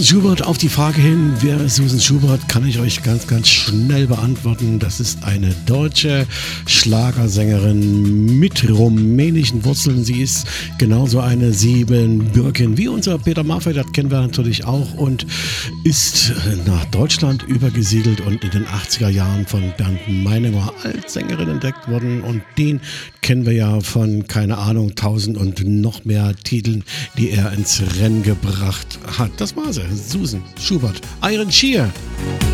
Schubert, auf die Frage hin, wer ist Susan Schubert, kann ich euch ganz, ganz schnell beantworten. Das ist eine deutsche Schlagersängerin mit rumänischen Wurzeln. Sie ist genauso eine Siebenbürgen wie unser Peter Maffay, das kennen wir natürlich auch, und ist nach Deutschland übergesiedelt und in den 80er Jahren von Bernd Meininger als Sängerin entdeckt worden. Und den kennen wir ja von, keine Ahnung, 1000 und noch mehr Titeln, die er ins Rennen gebracht hat. Das war sie, Susan Schubert. Iron Shear.